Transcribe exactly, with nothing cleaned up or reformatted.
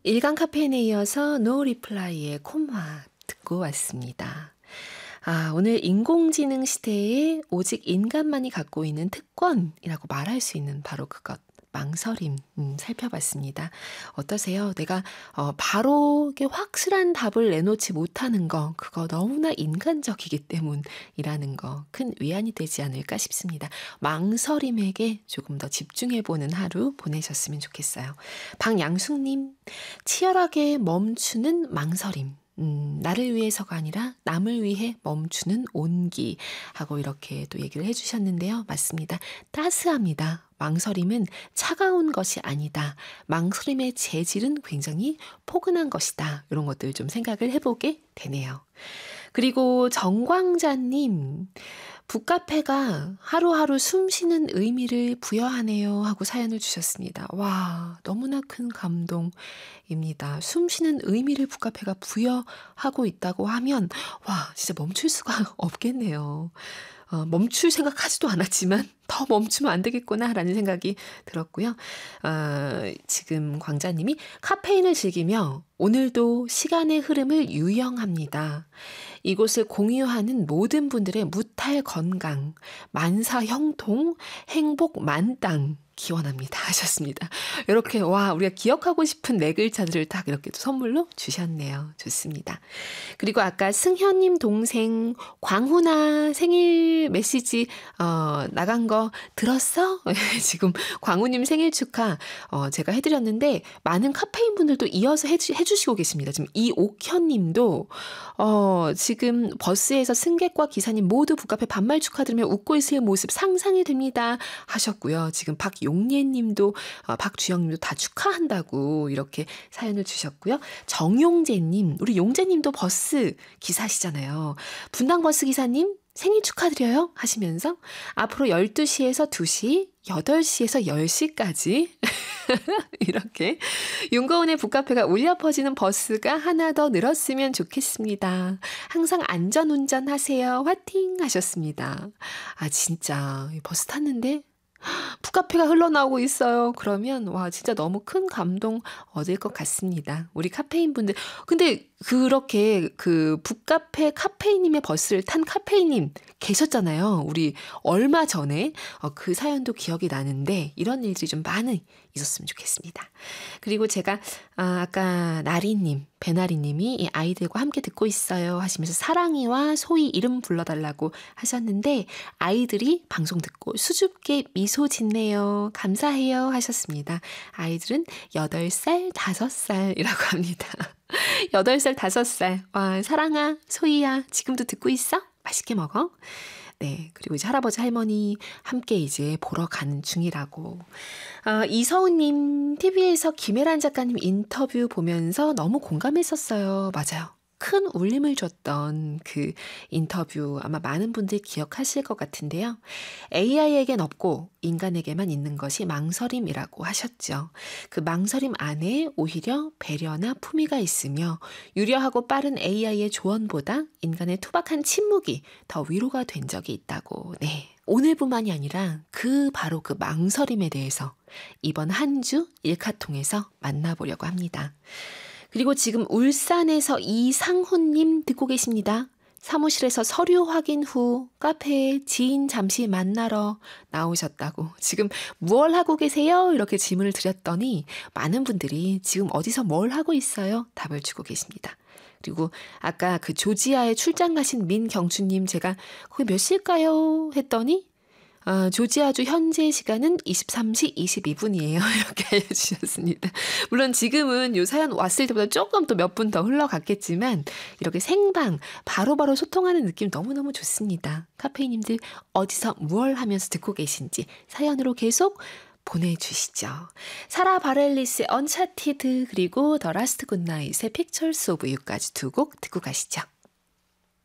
일간 카페인에 이어서 노 리플라이의 콤마 듣고 왔습니다. 아, 오늘 인공지능 시대에 오직 인간만이 갖고 있는 특권이라고 말할 수 있는 바로 그것, 망설임, 음, 살펴봤습니다. 어떠세요? 내가 어, 바로 이렇게 확실한 답을 내놓지 못하는 거, 그거 너무나 인간적이기 때문이라는 거, 큰 위안이 되지 않을까 싶습니다. 망설임에게 조금 더 집중해보는 하루 보내셨으면 좋겠어요. 박양숙님, 치열하게 멈추는 망설임. 음, 나를 위해서가 아니라 남을 위해 멈추는 온기 하고 이렇게 또 얘기를 해주셨는데요. 맞습니다. 따스합니다. 망설임은 차가운 것이 아니다. 망설임의 재질은 굉장히 포근한 것이다. 이런 것들 좀 생각을 해보게 되네요. 그리고 정광자님, 북카페가 하루하루 숨쉬는 의미를 부여하네요 하고 사연을 주셨습니다. 와, 너무나 큰 감동입니다. 숨쉬는 의미를 북카페가 부여하고 있다고 하면 와, 진짜 멈출 수가 없겠네요. 어, 멈출 생각하지도 않았지만 더 멈추면 안 되겠구나라는 생각이 들었고요. 어, 지금 광자님이 카페인을 즐기며 오늘도 시간의 흐름을 유영합니다. 이곳을 공유하는 모든 분들의 무탈 건강, 만사 형통, 행복 만땅 기원합니다 하셨습니다. 이렇게 와 우리가 기억하고 싶은 네 글자들을 딱 이렇게 또 선물로 주셨네요. 좋습니다. 그리고 아까 승현님 동생 광훈아 생일 메시지 어, 나간 거 들었어? 지금 광훈님 생일 축하 어, 제가 해드렸는데 많은 카페인 분들도 이어서 해주, 해주시고 계십니다. 지금 이옥현님도 어, 지금 버스에서 승객과 기사님 모두 북카페 반말 축하드리며 웃고 있을 모습 상상이 됩니다 하셨고요. 지금 박용예님도 어, 박주영님도 다 축하한다고 이렇게 사연을 주셨고요. 정용재님, 우리 용재님도 버스 기사시잖아요. 분당버스 기사님 생일 축하드려요 하시면서 앞으로 열두 시에서 두 시, 여덟 시에서 열 시까지 이렇게 윤거은의 북카페가 울려 퍼지는 버스가 하나 더 늘었으면 좋겠습니다. 항상 안전운전 하세요. 화이팅 하셨습니다. 아 진짜 버스 탔는데 북카페가 흘러나오고 있어요. 그러면 와 진짜 너무 큰 감동 얻을 것 같습니다. 우리 카페인 분들 근데 그렇게 그 북카페 카페인님의 버스를 탄 카페인님 계셨잖아요. 우리 얼마 전에 어, 그 사연도 기억이 나는데 이런 일들이 좀 많이 있었으면 좋겠습니다. 그리고 제가 아, 아까 나리님 배나리님이 이 아이들과 함께 듣고 있어요 하시면서 사랑이와 소희 이름 불러달라고 하셨는데 아이들이 방송 듣고 수줍게 미소 짓네요. 감사해요 하셨습니다. 아이들은 여덟 살, 다섯 살이라고 합니다. 여덟 살, 다섯 살. 와, 사랑아, 소희야, 지금도 듣고 있어? 맛있게 먹어. 네, 그리고 이제 할아버지, 할머니 함께 이제 보러 가는 중이라고. 아, 이서우님, 티비에서 김혜란 작가님 인터뷰 보면서 너무 공감했었어요. 맞아요. 큰 울림을 줬던 그 인터뷰 아마 많은 분들이 기억하실 것 같은데요. 에이아이에겐 없고 인간에게만 있는 것이 망설임이라고 하셨죠. 그 망설임 안에 오히려 배려나 품위가 있으며 유려하고 빠른 에이아이의 조언보다 인간의 투박한 침묵이 더 위로가 된 적이 있다고. 네. 오늘뿐만이 아니라 그 바로 그 망설임에 대해서 이번 한 주 일카통에서 만나보려고 합니다. 그리고 지금 울산에서 이상훈님 듣고 계십니다. 사무실에서 서류 확인 후 카페에 지인 잠시 만나러 나오셨다고. 지금 무얼 하고 계세요? 이렇게 질문을 드렸더니 많은 분들이 지금 어디서 뭘 하고 있어요? 답을 주고 계십니다. 그리고 아까 그 조지아에 출장 가신 민경주님 제가 거기 몇 시일까요? 했더니 아, 조지아주 현재 시간은 이십삼 시 이십이 분이에요. 이렇게 알려주셨습니다. 물론 지금은 요 사연 왔을 때보다 조금 또 몇 분 더 흘러갔겠지만 이렇게 생방 바로바로 소통하는 느낌 너무너무 좋습니다. 카페인님들 어디서 무얼 하면서 듣고 계신지 사연으로 계속 보내주시죠. 사라 바렐리스의 언차티드 그리고 더 라스트 굿나잇의 픽처스 오브 유까지 두 곡 듣고 가시죠.